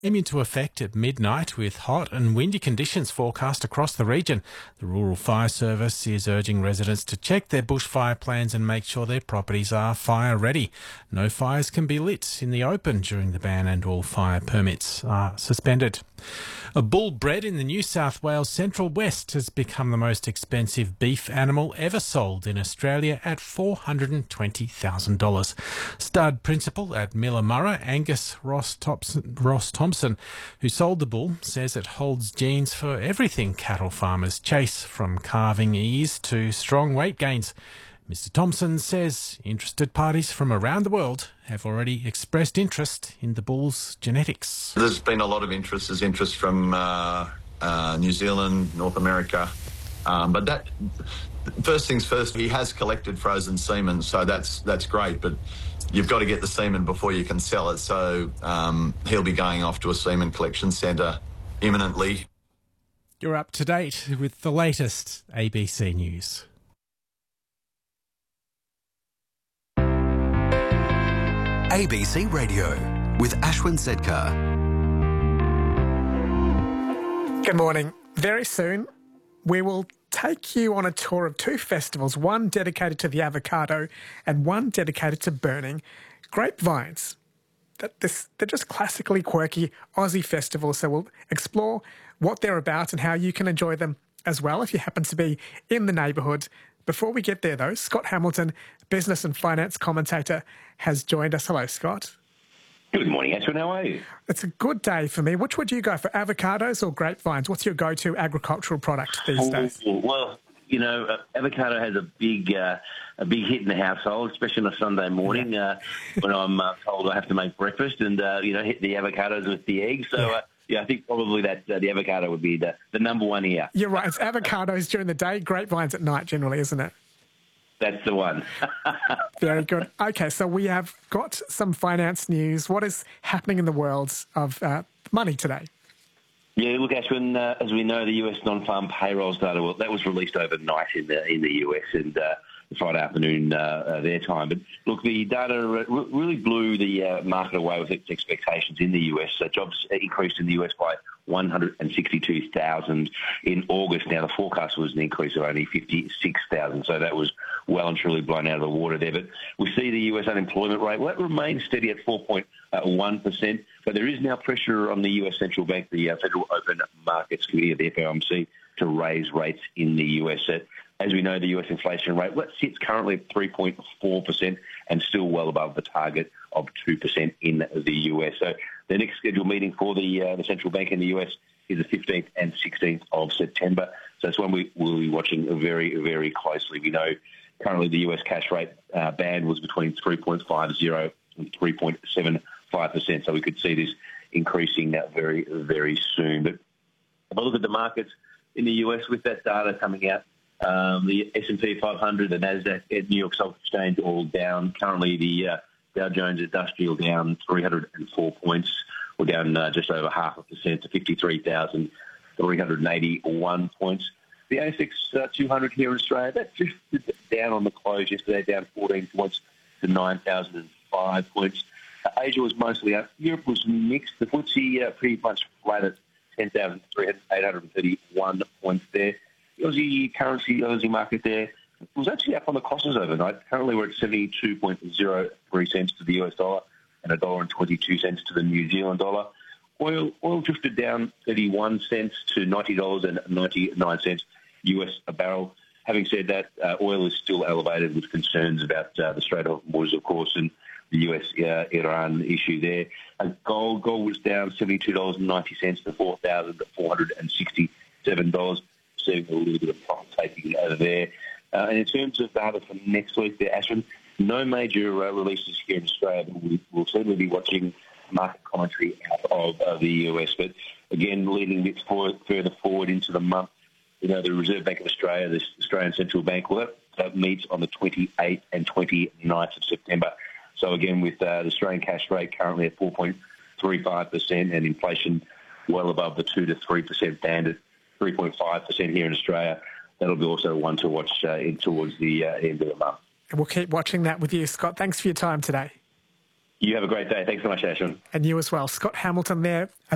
Came into effect at midnight with hot and windy conditions forecast across the region. The Rural Fire Service is urging residents to check their bushfire plans and make sure their properties are fire ready. No fires can be lit in the open during the ban and all fire permits are suspended. A bull bred in the New South Wales Central West has become the most expensive beef animal ever sold in Australia at $420,000. Stud principal at Millamurra, Angus Ross Thompson, who sold the bull, says it holds genes for everything cattle farmers chase, from calving ease to strong weight gains. Mr. Thompson says interested parties from around the world have already expressed interest in the bull's genetics. There's been a lot of interest. There's interest from New Zealand, North America. But that, first things first, he has collected frozen semen, so that's great. But you've got to get the semen before you can sell it. So he'll be going off to a semen collection centre imminently. You're up to date with the latest ABC News. ABC Radio with Ashwin Sedkar. Good morning. Very soon, we will take you on a tour of two festivals, one dedicated to the avocado and one dedicated to burning grapevines. They're just classically quirky Aussie festivals, so we'll explore what they're about and how you can enjoy them as well if you happen to be in the neighbourhood. Before we get there, though, Scott Hamilton, business and finance commentator, has joined us. Hello, Scott. Good morning, Ashwin. How are you? It's a good day for me. Which would you go for, avocados or grapevines? What's your go-to agricultural product these days? Well, you know, avocado has a big hit in the household, especially on a Sunday morning when I'm told I have to make breakfast and, hit the avocados with the eggs. So, I think probably that the avocado would be the number one here. You're right. It's avocados during the day, grapevines at night generally, isn't it? That's the one. Very good. Okay, so we have got some finance news. What is happening in the world of money today? Yeah, look, Ashwin, as we know, the US non-farm payrolls data, that was released overnight in the US and Friday afternoon their time. But look, the data really blew the market away with its expectations in the US. Jobs increased in the US by 162,000 in August. Now, the forecast was an increase of only 56,000, so that was well and truly blown out of the water there. But we see the US unemployment rate, well, it remains steady at 4.1%, but there is now pressure on the US Central Bank, the Federal Open Markets Committee of the FOMC, to raise rates in the US. As we know, the US inflation rate sits currently at 3.4% and still well above the target of 2% in the US. So the next scheduled meeting for the central bank in the US is the 15th and 16th of September. So it's one we will be watching very, very closely. We know currently the US cash rate band was between 3.50 and 3.75%. So we could see this increasing very, very soon. But if I look at the markets in the US with that data coming out, the S&P 500, the Nasdaq, New York Stock Exchange all down. Currently, the Dow Jones Industrial down 304 points. We're down just over 0.5% to 53,381 points. The ASX 200 here in Australia, that drifted down on the close yesterday, down 14 points to 9,005 points. Asia was mostly up. Europe was mixed. The FTSE pretty much flat at 10,831 points there. The Aussie currency, the Aussie market there, was actually up on the crosses overnight. Currently, we're at 72.03 cents to the US dollar and $1.22 to the New Zealand dollar. Oil drifted down 31 cents to $90.99 US a barrel. Having said that, oil is still elevated with concerns about the Strait of Hormuz, of course, and the US-Iran issue there. Gold was down $72.90 to $4,467. Seeing a little bit of profit taking over there. And in terms of data for next week there, Ashwin, no major releases here in Australia, but we'll certainly be watching market commentary out of the US. But again, leading a bit further forward into the month, you know, the Reserve Bank of Australia, the Australian Central Bank, that meets on the 28th and 29th of September. So again, with the Australian cash rate currently at 4.35% and inflation well above the 2 to 3% band at 3.5% here in Australia, that'll be also one to watch in towards the end of the month. And we'll keep watching that with you, Scott. Thanks for your time today. You have a great day. Thanks so much, Ashwin. And you as well. Scott Hamilton there.